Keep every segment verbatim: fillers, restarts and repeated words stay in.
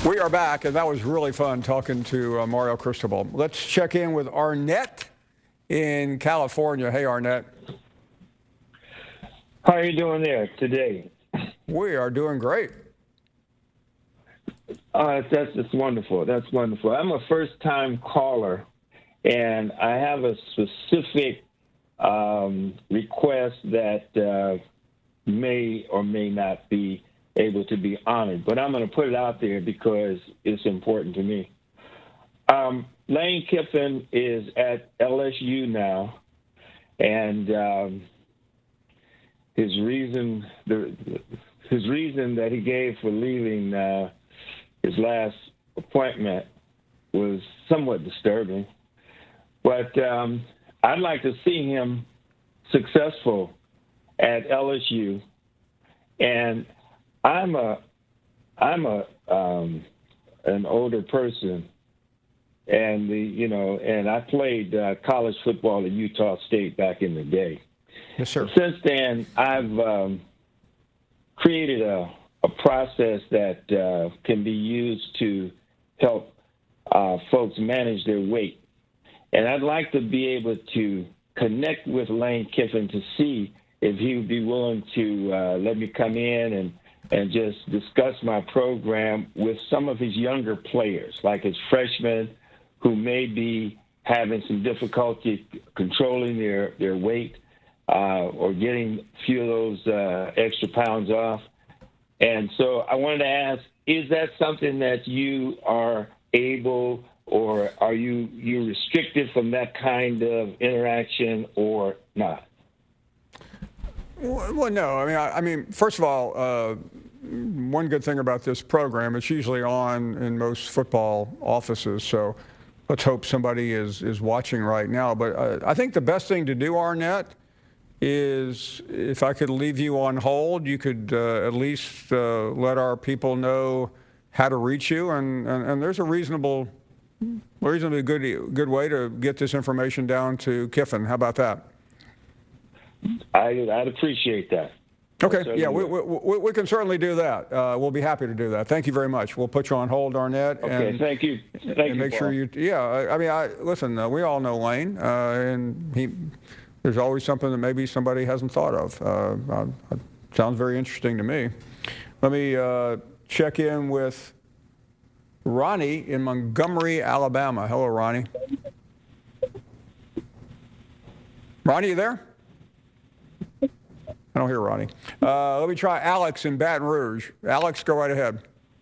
We are back, and that was really fun talking to uh, Mario Cristobal. Let's check in with Arnett in California. Hey, Arnett. How are you doing there today? We are doing great. Uh, that's just wonderful. That's wonderful. I'm a first-time caller, and I have a specific um, request that uh, may or may not be able to be honored, but I'm going to put it out there because it's important to me. Um, Lane Kiffin is at L S U now, and um, his reason the his reason that he gave for leaving uh, his last appointment was somewhat disturbing. But um, I'd like to see him successful at L S U, and I'm a I'm a um, an older person, and the you know, and I played uh, college football at Utah State back in the day. Yes, sir. Since then, I've um, created a a process that uh, can be used to help uh, folks manage their weight, and I'd like to be able to connect with Lane Kiffin to see if he would be willing to uh, let me come in and. and just discuss my program with some of his younger players, like his freshmen who may be having some difficulty controlling their, their weight uh, or getting a few of those uh, extra pounds off. And so I wanted to ask, is that something that you are able, or are you, you restricted from that kind of interaction or not? Well, no. I mean, I, I mean, first of all, uh, one good thing about this program, it's usually on in most football offices. So let's hope somebody is is watching right now. But uh, I think the best thing to do, Arnett, is if I could leave you on hold, you could uh, at least uh, let our people know how to reach you, and, and, and there's a reasonable, reasonably good good way to get this information down to Kiffin. How about that? I, I'd appreciate that. Okay, yeah, we, we, we can certainly do that. Uh, we'll be happy to do that. Thank you very much. We'll put you on hold, Arnett. Okay, and, thank you. Thank and you, make Paul. sure you, yeah, I, I mean, I, listen, uh, we all know Lane, uh, and he, there's always something that maybe somebody hasn't thought of. Uh, uh, sounds very interesting to me. Let me uh, check in with Ronnie in Montgomery, Alabama. Hello, Ronnie. Ronnie, you there? I don't hear Ronnie. Uh, let me try Alex in Baton Rouge. Alex, go right ahead.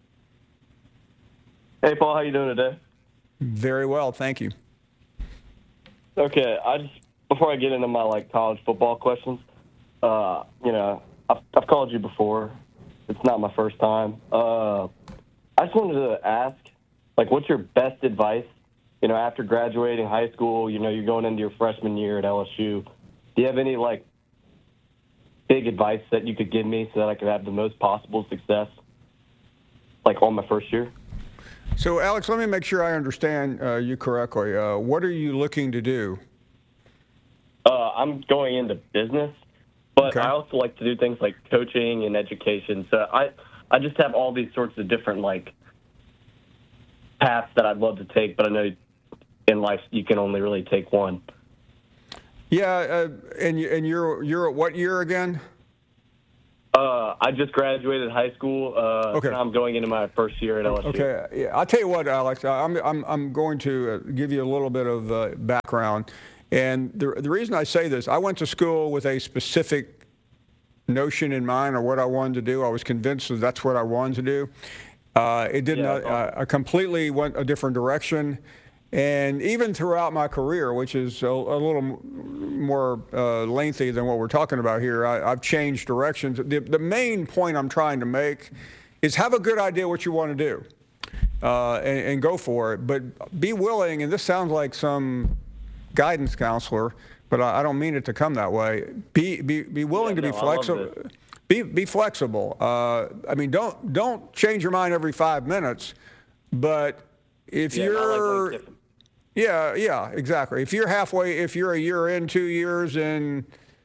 Hey, Paul, how you doing today? Very well, thank you. Okay, I just before I get into my like college football questions, uh, you know, I've, I've called you before. It's not my first time. Uh, I just wanted to ask, like, what's your best advice? You know, after graduating high school, you know, you're going into your freshman year at L S U. Do you have any like big advice that you could give me so that I could have the most possible success, like on my first year? So, Alex, let me make sure I understand uh, you correctly. Uh, what are you looking to do? Uh, I'm going into business, but Okay. I also like to do things like coaching and education. So I, I just have all these sorts of different like paths that I'd love to take, but I know in life you can only really take one. Yeah, uh, and you, and you're you're at what year again? Uh, I just graduated high school. Uh, Okay. Now I'm going into my first year at L S U. Okay, yeah, I'll tell you what, Alex. I'm I'm I'm going to uh, give you a little bit of uh, background, and the the reason I say this, I went to school with a specific notion in mind or what I wanted to do. I was convinced that that's what I wanted to do. Uh, it did Yeah, not. that's awesome. Uh, I completely went a different direction. And even throughout my career, which is a, a little m- more uh, lengthy than what we're talking about here, I, I've changed directions. The, the main point I'm trying to make is have a good idea what you want to do uh, and, and go for it. But be willing, and this sounds like some guidance counselor, but I, I don't mean it to come that way. Be be, be willing Yeah, to no, be I love flexible. this. Be be flexible. Uh, I mean, don't don't change your mind every five minutes, but if Yeah, not like you're Lane Kiffin. yeah, yeah, exactly. If you're halfway, if you're a year in, two years, and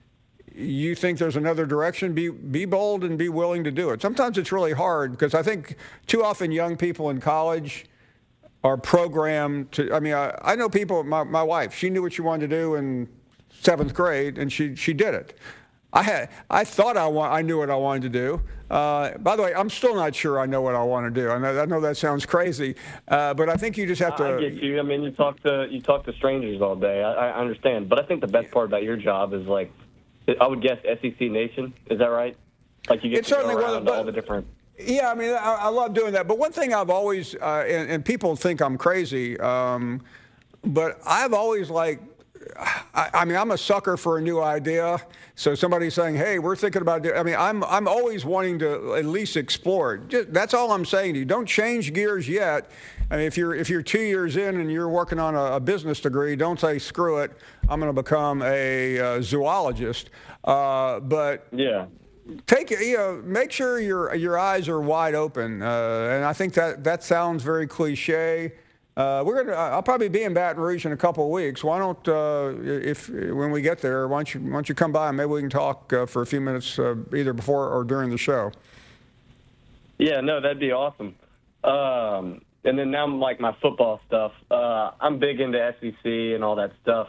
you think there's another direction, be be bold and be willing to do it. Sometimes it's really hard because I think too often young people in college are programmed to. I mean, I, I know people. My my wife, she knew what she wanted to do in seventh grade, and she she did it. I had I thought I want I knew what I wanted to do. Uh, by the way, I'm still not sure I know what I want to do. I know, I know that sounds crazy, uh, but I think you just have to. I get you. I mean, you talk to you talk to strangers all day. I, I understand, but I think the best part about your job is like, I would guess S E C Nation. Is that right? Like you get It's to go certainly around one of the- all the different. Yeah, I mean, I, I love doing that. But one thing I've always, uh, and, and people think I'm crazy, um, but I've always like, I, I mean, I'm a sucker for a new idea. So somebody's saying, "Hey, we're thinking about," do-" I mean, I'm I'm always wanting to at least explore it. Just, that's all I'm saying to you. Don't change gears yet. I mean, if you're if you're two years in and you're working on a, a business degree, don't say screw it. I'm going to become a uh, zoologist. Uh, but Yeah. take you know make sure your your eyes are wide open, uh, and I think that that sounds very cliche. Uh, we're gonna I'll probably be in Baton Rouge in a couple of weeks. Why don't uh, if when we get there, why don't you why don't you come by and maybe we can talk uh, for a few minutes uh, either before or during the show. Yeah, no, that'd be awesome. Um, and then now, like my football stuff, uh, I'm big into S E C and all that stuff.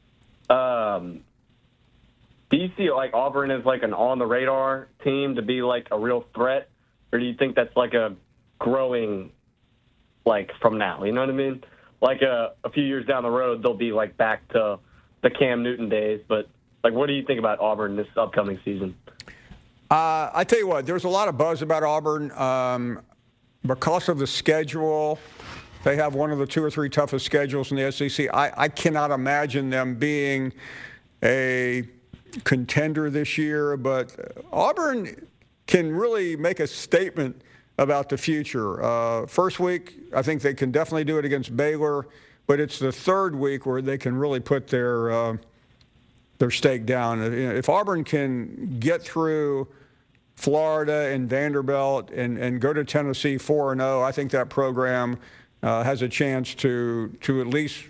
Um, do you see like Auburn as like an on the radar team to be like a real threat, or do you think that's like a growing, like from now? You know what I mean? Like a, a few years down the road, they'll be like back to the Cam Newton days. But like, what do you think about Auburn this upcoming season? Uh, I tell you what, there's a lot of buzz about Auburn um, because of the schedule. They have one of the two or three toughest schedules in the S E C. I, I cannot imagine them being a contender this year, but Auburn can really make a statement about the future. Uh, first week, I think they can definitely do it against Baylor, but it's the third week where they can really put their uh, their stake down. If Auburn can get through Florida and Vanderbilt and, and go to Tennessee four and oh, I think that program uh, has a chance to to at least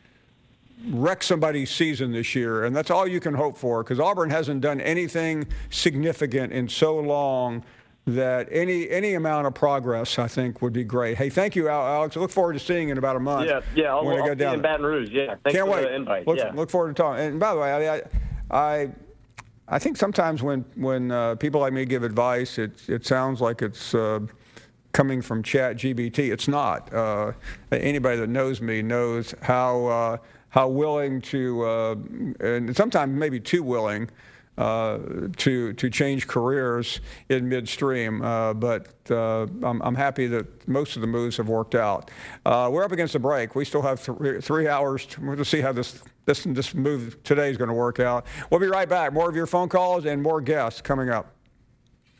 wreck somebody's season this year, and that's all you can hope for because Auburn hasn't done anything significant in so long that any any amount of progress, I think, would be great. Hey, thank you, Alex. I look forward to seeing you in about a month. Yeah, yeah, I'll, when I I'll get see down you in there. Baton Rouge. Yeah, thanks Can't for wait. the invite. Look, yeah. look forward to talking. And by the way, I I I think sometimes when when uh, people like me give advice, it it sounds like it's uh, coming from Chat G P T. It's not. Uh, anybody that knows me knows how uh, how willing to, uh, and sometimes maybe too willing, uh, to to change careers in midstream. Uh, but uh, I'm, I'm happy that most of the moves have worked out. Uh, we're up against the break. We still have th- three hours to, to see how this this this move today is going to work out. We'll be right back. More of your phone calls and more guests coming up.